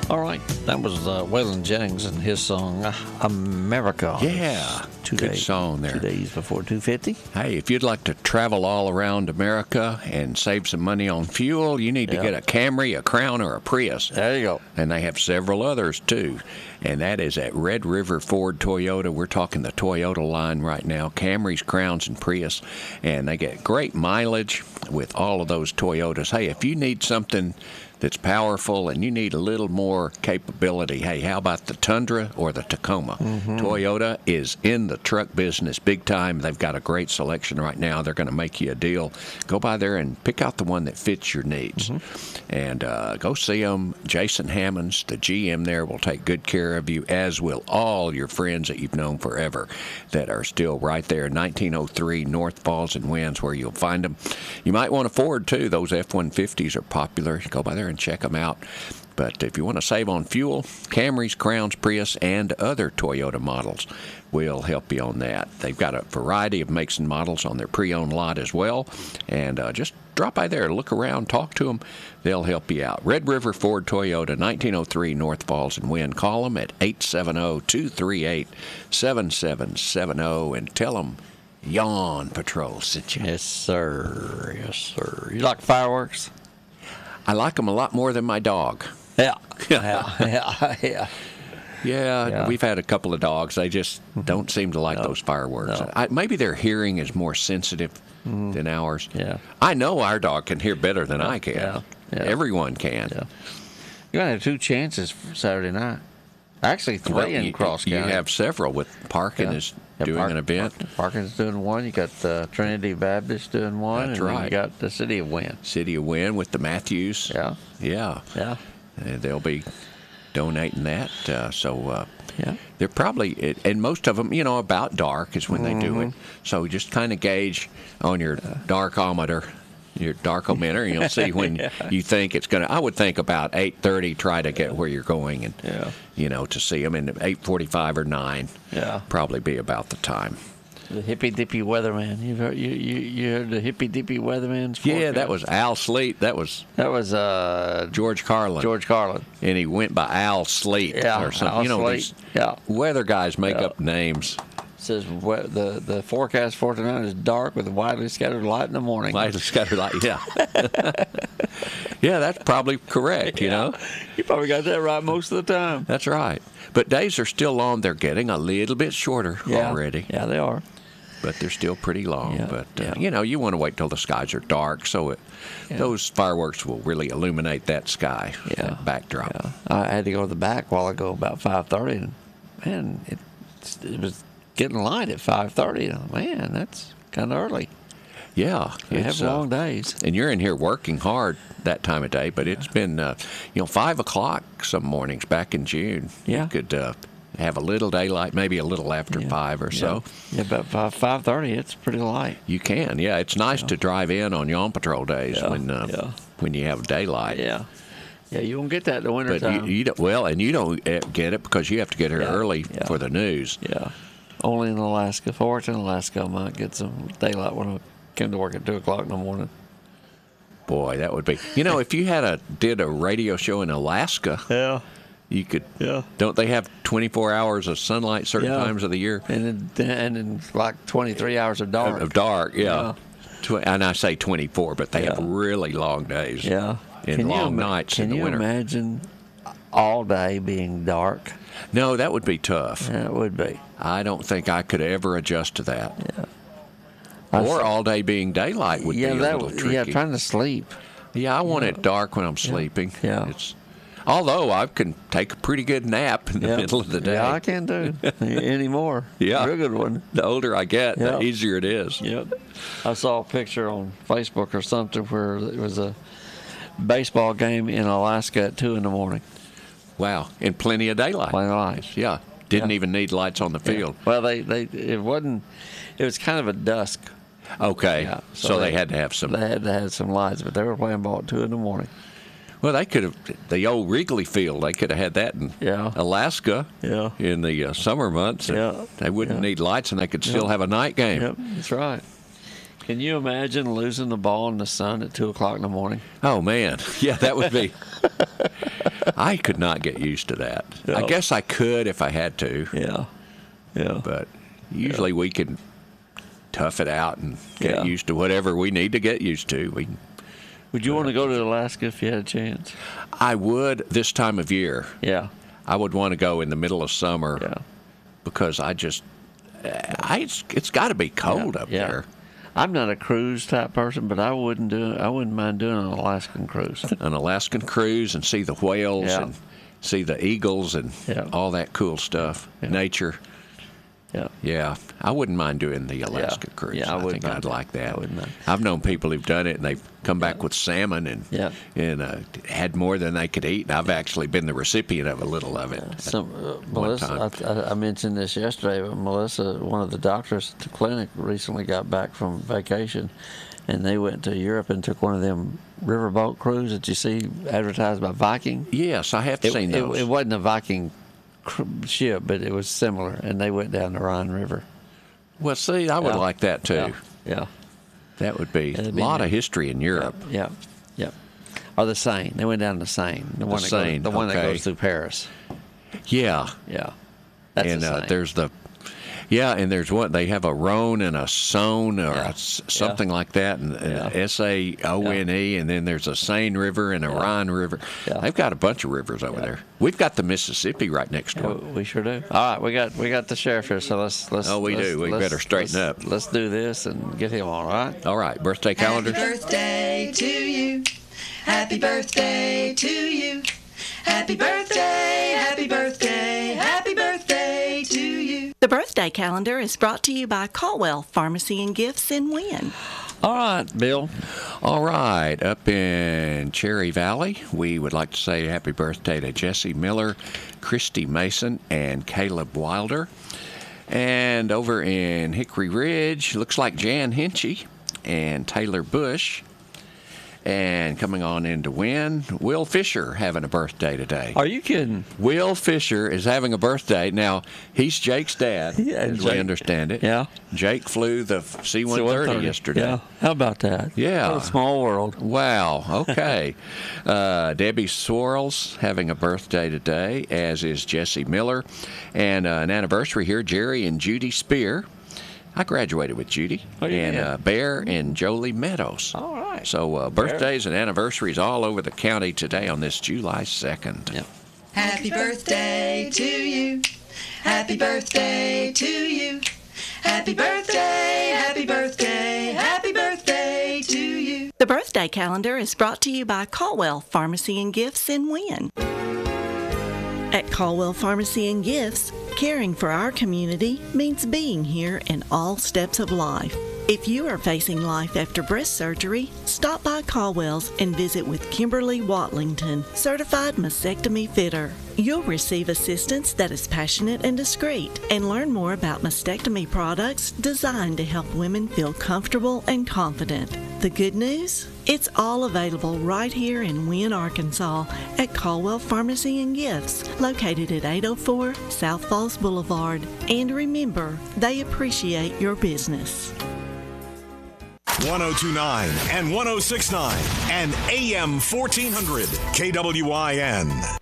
All right, that was Waylon Jennings and his song "America." Yeah, good song there. 2 days before 250. Hey, if you'd like to travel all around America and save some money on fuel, you need to get a Camry, a Crown, or a Prius. There you go. And they have several others too. And that is at Red River Ford Toyota. We're talking the Toyota line right now, Camrys, Crowns, and Prius. And they get great mileage with all of those Toyotas. Hey, if you need something that's powerful and you need a little more capability, hey, how about the Tundra or the Tacoma? Toyota is in the truck business big time. They've got a great selection right now. They're going to make you a deal. Go by there and pick out the one that fits your needs. And go see them. Jason Hammonds, the GM there, will take good care of you, as will all your friends that you've known forever that are still right there, 1903 North Falls and Winds, where you'll find them. You might want a Ford, too. Those F-150s are popular. Go by there and check them out. But if you want to save on fuel, Camrys, Crowns, Prius, and other Toyota models will help you on that. They've got a variety of makes and models on their pre-owned lot as well. And just drop by there, look around, talk to them. They'll help you out. Red River Ford Toyota, 1903 North Falls and Wynn. Call them at 870-238-7770 and tell them Yawn Patrol sent you. Yes, sir. Yes, sir. You like fireworks? I like them a lot more than my dog. Yeah. Yeah. Yeah, we've had a couple of dogs. They just don't seem to like those fireworks. No. Maybe their hearing is more sensitive than ours. Yeah. I know our dog can hear better than I can. Yeah. Everyone can. Yeah. You only have 2 chances for Saturday night. Actually, 3 in Cross County. You have several with Parkin is doing an event. Parkin's doing one. You got Trinity Baptist doing one. That's and right. You got the City of Wynn. City of Wynn with the Matthews. Yeah. Yeah. Yeah. And they'll be donating that. Yeah. They're probably, and most of them, about dark is when they do it. So just kind of gauge on your darkometer, your darkometer, and you'll see when you think it's going to. I would think about 8:30, try to get where you're going, and to see them. And 8:45 or 9, probably be about the time. The hippy dippy weatherman. You heard the hippy dippy weatherman's forecast? Yeah, that was Al Sleet. That was George Carlin. George Carlin. And he went by Al Sleet or something. Al Sleet. Weather guys make up names. It says the forecast for tonight is dark with widely scattered light in the morning. Widely scattered light, yeah. Yeah, that's probably correct, You probably got that right most of the time. That's right. But days are still long. They're getting a little bit shorter already. Yeah, they are. But they're still pretty long. Yeah, but, you want to wait till the skies are dark so those fireworks will really illuminate that sky, that backdrop. Yeah. I had to go to the back a while ago, about 5:30, and, man, it was getting light at 5:30. Man, that's kind of early. Yeah. You have long days. And you're in here working hard that time of day, but it's been, 5 o'clock some mornings back in June. Yeah. You could have a little daylight, maybe a little after 5 or so. Yeah, about 5:30, it's pretty light. You can, yeah. It's nice to drive in on Yawn Patrol days when you have daylight. Yeah. Yeah, you won't get that in the wintertime. But you don't, and you don't get it because you have to get here early for the news. Yeah. Only in Alaska. If I worked in Alaska, I might get some daylight when I came to work at 2 o'clock in the morning. Boy, that would be. If you did a radio show in Alaska, you could. Yeah. Don't they have 24 hours of sunlight certain times of the year? And then like 23 hours of dark. Of dark, yeah. And I say 24, but they have really long days. Yeah. And long nights in the winter. Can you imagine all day being dark? No, that would be tough. Yeah, it would be. I don't think I could ever adjust to that. Yeah. Or all day being daylight would be a little tricky. Yeah, trying to sleep. Yeah, I want it dark when I'm sleeping. Yeah. Although I can take a pretty good nap in the middle of the day. Yeah, I can do anymore. Yeah. Real good one. The older I get, the easier it is. Yep. I saw a picture on Facebook or something where it was a baseball game in Alaska at 2 in the morning. Wow. And plenty of daylight. Plenty of lights. Yeah. Didn't even need lights on the field. Well, it was kind of a dusk. Okay. Yeah. So they had to have some. They had to have some lights, but they were playing ball at 2 in the morning. Well, they could have, the old Wrigley Field, they could have had that in Alaska in the summer months. Yeah. They wouldn't need lights, and they could still have a night game. Yep, that's right. Can you imagine losing the ball in the sun at 2 o'clock in the morning? Oh, man. Yeah, that would be. I could not get used to that. No. I guess I could if I had to, Yeah. but usually we can tough it out and get Yeah. used to whatever we need to get used to. Would you want to go to Alaska if you had a chance? I would this time of year. Yeah. I would want to go in the middle of summer Yeah. because it's got to be cold up there. I'm not a cruise type person, but I wouldn't mind doing an Alaskan cruise. An Alaskan cruise and see the whales Yeah. and see the eagles and Yeah. all that cool stuff. Yeah. Nature. Yeah. Yeah, I wouldn't mind doing the Alaska cruise. Yeah, I I wouldn't think mind I'd like that. I wouldn't mind. I've known people who've done it, and they've come back with salmon and had more than they could eat. And I've actually been the recipient of a little of it. Melissa, I mentioned this yesterday, but Melissa, one of the doctors at the clinic, recently got back from vacation, and they went to Europe and took one of them riverboat cruises that you see advertised by Viking. Yes, I have seen those. It wasn't a Viking ship, but it was similar, and they went down the Rhine River. Well, see, I would like that too. Yeah. That would be a It'd be lot of neat. history in Europe. Yeah. Or the Seine. They went down the Seine. The one Seine, that that okay. goes through Paris. Yeah. Yeah. That's And the Seine. there's and there's one, they have a Rhone and a Saône or something like that, and Saone, and then there's a Seine River and a Rhine River. Yeah. They've got a bunch of rivers over there. We've got the Mississippi right next door. We sure do. All right, we got the sheriff here, so let's. Oh, we do. We better straighten up. Let's do this and get him on. All right. All right, birthday calendars. Happy birthday to you. Happy birthday to you. Happy birthday, happy birthday, happy birthday to you. The birthday calendar is brought to you by Caldwell Pharmacy and Gifts in Wynn. All right, Bill. All right, up in Cherry Valley, we would like to say happy birthday to Jesse Miller, Christy Mason, and Caleb Wilder. And over in Hickory Ridge, looks like Jan Hinchy and Taylor Bush. And coming on into Wynn, Will Fisher having a birthday today. Are you kidding? Will Fisher is having a birthday. Now, he's Jake's dad, Yeah, as we Jake- understand it. Yeah. Jake flew the C-130 yesterday. Yeah. How about that? Yeah. What a small world. Wow, okay. Debbie Swirls having a birthday today, as is Jesse Miller. And an anniversary here, Jerry and Judy Spear. I graduated with Judy. Oh, you and did? Bear and Jolie Meadows. All right. So birthdays and anniversaries all over the county today on this July 2nd. Yep. Happy birthday to you. Happy birthday to you. Happy birthday, happy birthday, happy birthday to you. The birthday calendar is brought to you by Caldwell Pharmacy and Gifts in Wynn. At Caldwell Pharmacy and Gifts, caring for our community means being here in all steps of life. If you are facing life after breast surgery, stop by Caldwell's and visit with Kimberly Watlington, certified mastectomy fitter. You'll receive assistance that is passionate and discreet, and learn more about mastectomy products designed to help women feel comfortable and confident. The good news? It's all available right here in Wynn, Arkansas at Caldwell Pharmacy and Gifts, located at 804 South Falls Boulevard. And remember, they appreciate your business. 1029 and 1069 and AM 1400 KWIN.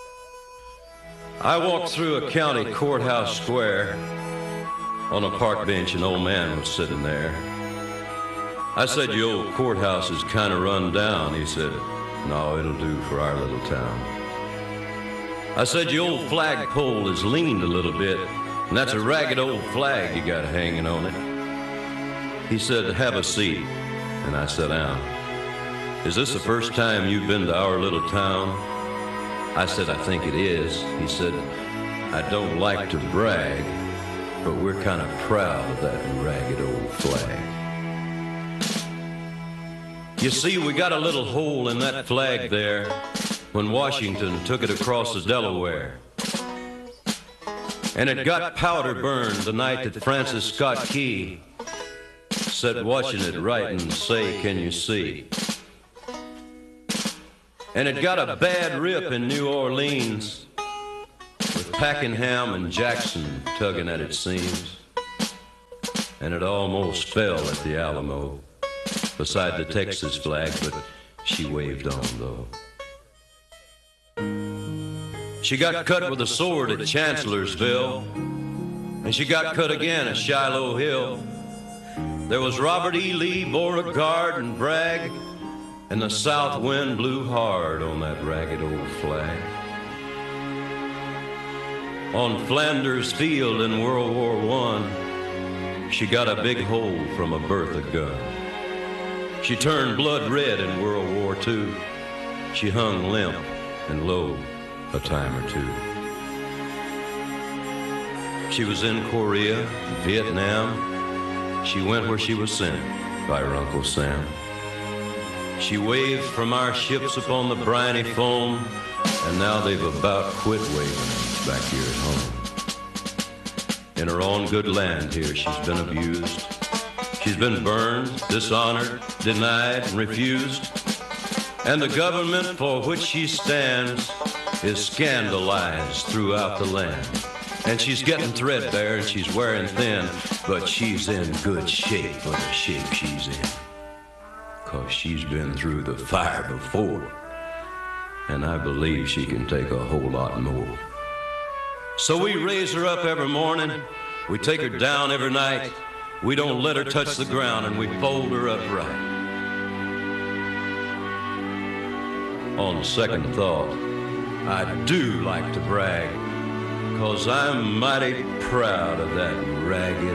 I walked through a county courthouse square. On a park bench, an old man was sitting there. I said, "Your old courthouse is kind of run down." He said, "No, it'll do for our little town." I said, "Your old flagpole is leaned a little bit, and that's a ragged old flag you got hanging on it." He said, "Have a seat," and I sat down. "Is this the first time you've been to our little town?" I said, "I think it is." He said, "I don't like to brag, but we're kind of proud of that ragged old flag. You see, we got a little hole in that flag there when Washington took it across the Delaware. And it got powder burned the night that Francis Scott Key sat watching it write and say, 'Can you see?' And it got a bad rip in New Orleans with Pakenham and Jackson tugging at its seams. And it almost fell at the Alamo beside the Texas flag, but she waved on though. She got cut with a sword at Chancellorsville, and she got cut again at Shiloh Hill. There was Robert E. Lee, Beauregard, and Bragg, and the south wind blew hard on that ragged old flag. On Flanders Field in World War I, she got a big hole from a Bertha gun. She turned blood red in World War II. She hung limp and low a time or two. She was in Korea, Vietnam. She went where she was sent by her Uncle Sam. She waved from our ships upon the briny foam, and now they've about quit waving back here at home. In her own good land here, she's been abused. She's been burned, dishonored, denied, and refused. And the government for which she stands is scandalized throughout the land. And she's getting threadbare and she's wearing thin, but she's in good shape for the shape she's in. 'Cause she's been through the fire before, and I believe she can take a whole lot more. So we raise her up every morning, we take her down every night, we don't let her touch the ground, and we fold her up right. On second thought, I do like to brag, 'cause I'm mighty proud of that ragged